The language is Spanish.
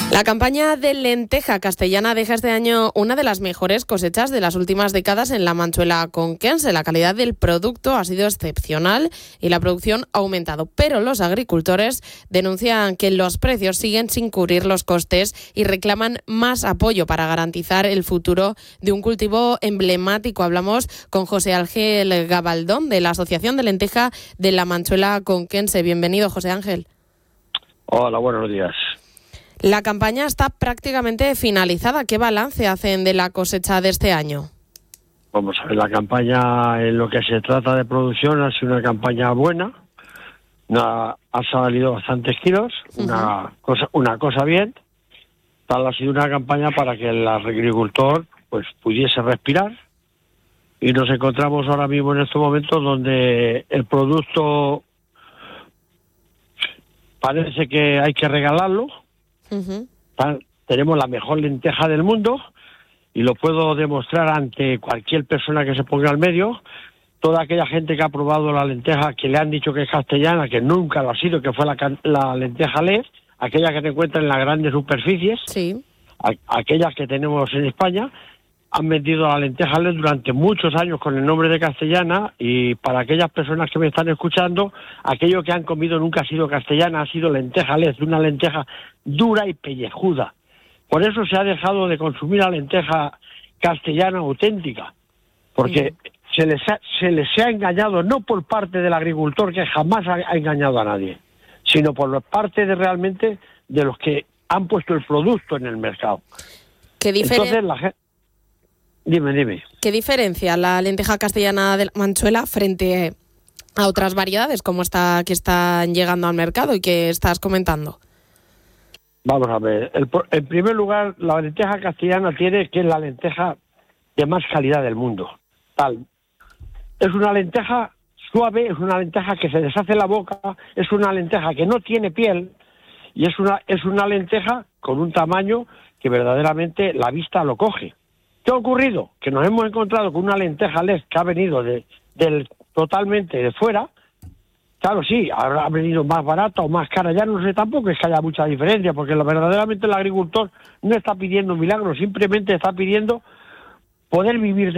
La campaña de lenteja castellana deja este año una de las mejores cosechas de las últimas décadas en la Manchuela conquense. La calidad del producto ha sido excepcional y la producción ha aumentado, pero los agricultores denuncian que los precios siguen sin cubrir los costes y reclaman más apoyo para garantizar el futuro de un cultivo emblemático. Hablamos con José Ángel Gabaldón de la Asociación de Lenteja de la Manchuela conquense. Bienvenido, José Ángel. Hola, buenos días. La campaña está prácticamente finalizada. ¿Qué balance hacen de la cosecha de este año? Vamos a ver, la campaña en lo que se trata de producción ha sido una campaña buena. Ha salido bastantes kilos, una cosa bien. Tal ha sido una campaña para que el agricultor pues pudiese respirar. Y nos encontramos ahora mismo en estos momentos donde el producto parece que hay que regalarlo. Tenemos la mejor lenteja del mundo y lo puedo demostrar ante cualquier persona que se ponga al medio. Toda aquella gente que ha probado la lenteja, que le han dicho que es castellana, que nunca lo ha sido, que fue la lenteja LED, aquella que te encuentran en las grandes superficies, sí, aquellas que tenemos en España, han vendido la lenteja LED durante muchos años con el nombre de castellana. Y para aquellas personas que me están escuchando, aquello que han comido nunca ha sido castellana, ha sido lenteja LED, una lenteja dura y pellejuda. Por eso se ha dejado de consumir la lenteja castellana auténtica, porque se les ha engañado, no por parte del agricultor, que jamás ha engañado a nadie, sino por parte de realmente de los que han puesto el producto en el mercado. Entonces la gente... Dime. ¿Qué diferencia la lenteja castellana de la Manchuela frente a otras variedades como esta que están llegando al mercado y que estás comentando? Vamos a ver. En primer lugar, la lenteja castellana tiene que es la lenteja de más calidad del mundo. Es una lenteja suave, es una lenteja que se deshace en la boca, es una lenteja que no tiene piel y es una lenteja con un tamaño que verdaderamente la vista lo coge. ¿Qué ha ocurrido? Que nos hemos encontrado con una lenteja LED que ha venido totalmente de fuera. Claro, sí, habrá venido más barata o más cara, ya no sé, tampoco es que haya mucha diferencia, porque verdaderamente el agricultor no está pidiendo milagros, simplemente está pidiendo poder vivir